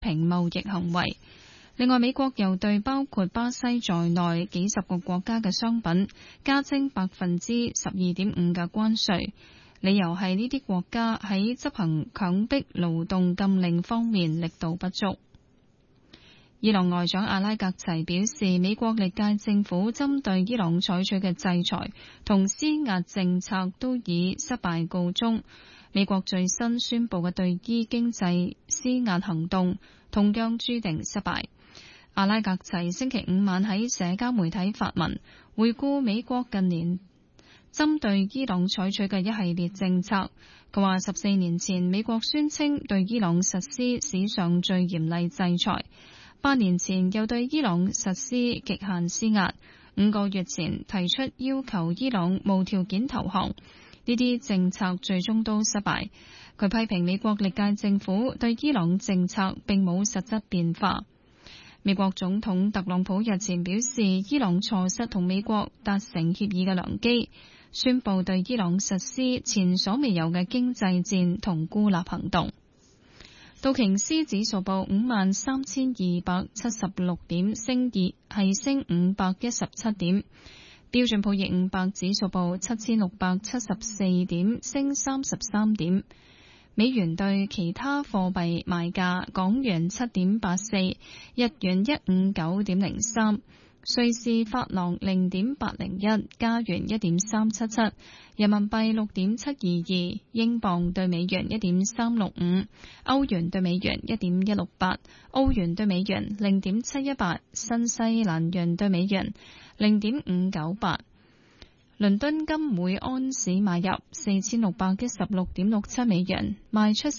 評貿易行為。另外，美國又對包括巴西在內幾十個國家嘅商品加徵12.5%嘅關稅，理由係呢啲國家喺執行強迫勞動禁令方面力度不足。伊朗外長阿拉格齊表示，美國歷屆政府針對伊朗採取嘅制裁同施壓政策都以失敗告終。美國最新宣布嘅對伊經濟施壓行動同樣注定失敗。阿拉格齊星期五晚喺社交媒體發文，回顧美國近年針對伊朗採取嘅一系列政策。佢話14年前美國宣稱對伊朗實施史上最嚴厲制裁，8年前又對伊朗實施極限施壓，5個月前提出要求伊朗無條件投降，呢啲政策最終都失敗。佢批評美國歷屆政府對伊朗政策並冇實質變化。美國總統特朗普日前表示，伊朗錯失同美國達成協議嘅良機，宣布對伊朗實施前所未有嘅經濟戰同孤立行動。道瓊斯指數報53,276點，升517點。標準普爾500指數報7,674點，升33點。美元對其他貨幣賣價：港元7.84，日元159.03，瑞士法郎0.801，加元1.377，人民幣6.722，英鎊對美元1.365，歐元對美元1.168，澳元對美元0.718，新西蘭元對美元0.598。倫敦金每安士買入4616.67美元，賣出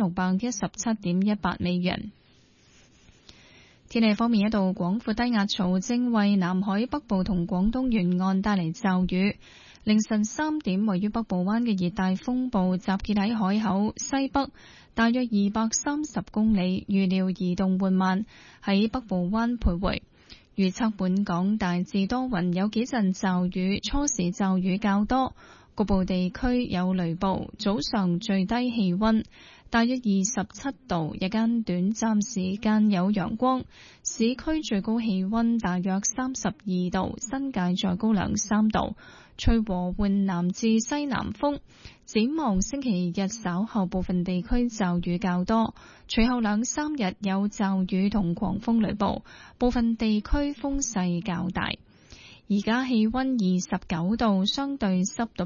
4617.18美元。天氣方面，一道廣闊低壓槽正為南海北部同廣東沿岸帶嚟驟雨。凌晨3點，位於北部灣嘅熱帶風暴集結喺海口西北大約230公里，預料移動緩慢，喺北部灣徘徊。預測本港大致多雲，有幾陣驟雨，初時驟雨較多，局部地區有雷暴。早上最低氣溫大約27度，日間短暫時間有陽光。市區最高氣溫大約32度，新界再高2-3度。吹和緩南至西南風。展望星期日稍後部分地區驟雨較多，隨後2-3日有驟雨同狂風雷暴，部分地區風勢較大。而家氣溫29度，相對濕度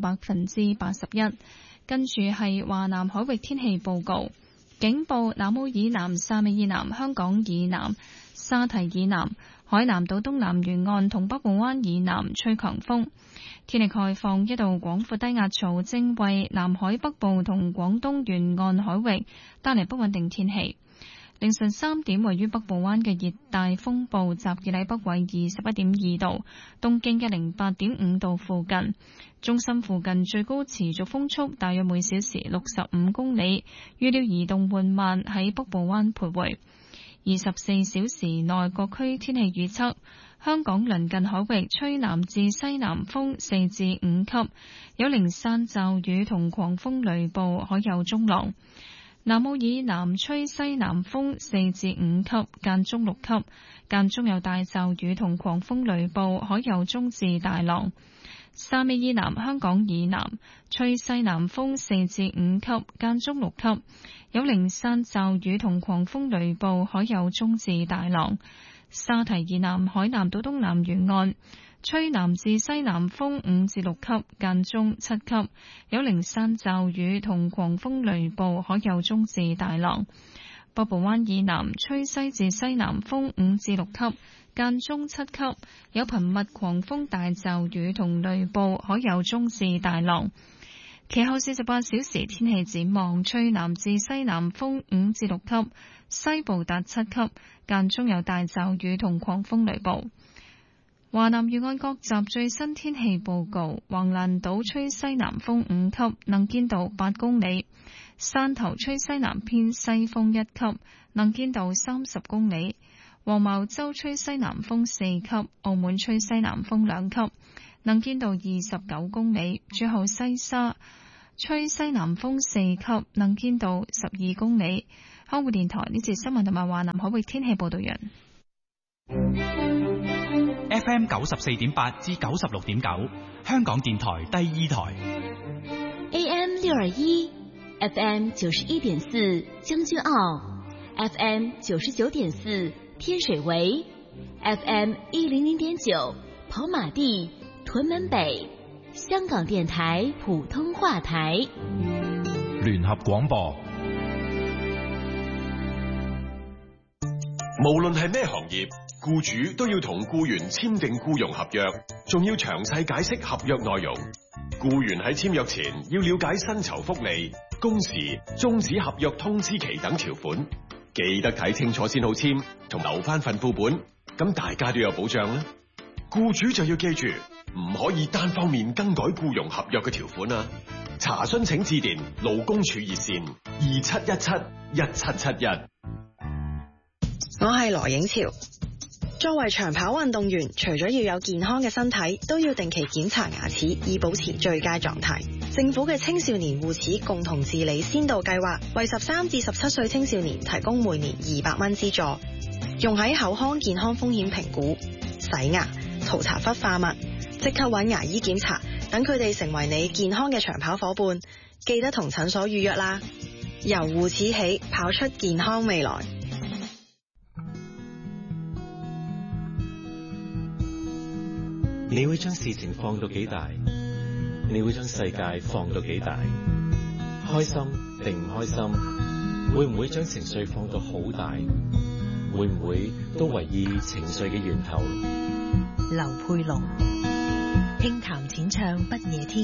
81%。跟住係華南海域天氣報告，警報：南澳以南、汕尾以南、香港以南、沙堤以南、海南島東南沿岸同北部灣以南吹強風。天氣概況：一道廣闊低壓槽正為南海北部同廣東沿岸海域帶嚟不穩定天氣。凌晨3點，位於北部灣嘅熱帶風暴集結喺北緯21.2度，東經108.5度附近。中心附近最高持續風速大約每小時65公里，預料移動緩慢，喺北部灣徘徊。24小時內各區天氣預測：香港鄰近海域吹南至西南風4至5級，有零散驟雨同狂風雷暴，海有中浪。南澳以南吹西南風4至5級，間中6級，間中有大驟雨同狂風雷暴，海有中至大浪。汕尾以南、香港以南吹西南風4至5級，間中6級，有零散驟雨同狂風雷暴，海有中至大浪。沙堤以南、海南島東南沿岸吹南至西南風5至6級，間中7級，有零散驟雨同狂風雷暴，海有中至大浪。北部灣以南吹西至西南風5至6級，間中7級，有頻密狂風大驟雨同雷暴，海有中至大浪。其後48小時天氣展望：吹南至西南風5至6級，西部達7級，間中有大驟雨同狂風雷暴。華南沿岸各集最新天氣報告：橫瀾島吹西南風5級，能見度8公里；汕頭吹西南偏西風1級，能見度30公里；黃茅洲吹西南風4級，澳門吹西南風2級，能見度29公里；最後西沙吹西南風4級，能見度12公里； 香港電台呢節新聞同埋華南海域天氣報道完。 FM 94.8至96.9，香港電台第二台。 AM 621 FM 91.4將軍澳 FM 99.4天水圍 FM 100.9跑馬地屯門北，香港電台普通話台聯合廣播。 無論係咩行業，僱主都要同僱員簽訂僱傭合約，仲要詳細解釋合約內容。僱員喺簽約前要了解薪酬福利、工時、終止合約通知期等條款，記得睇清楚先好簽，同留翻份副本，咁大家都有保障啦。僱主就要記住，唔可以單方面更改僱傭合約嘅條款啊！查詢請致電勞工處熱線27171771。 我係羅影潮。作為長跑運動員，除咗要有健康嘅身體，都要定期檢查牙齒，以保持最佳狀態。政府嘅青少年護齒共同治理先導計劃，為13至17歲青少年提供每年200蚊資助，用喺口腔健康風險評估、洗牙、塗搽氟化物，即刻揾牙醫檢查，等佢哋成為你健康嘅長跑夥伴。記得同診所預約啦。由護齒起，跑出健康未來。 你會將事情放到幾大？你會將世界放到幾大？開心定唔開心？會唔會將情緒放到好大？會唔會都為意情緒嘅源頭？ 劉佩龍，輕談淺唱不夜天。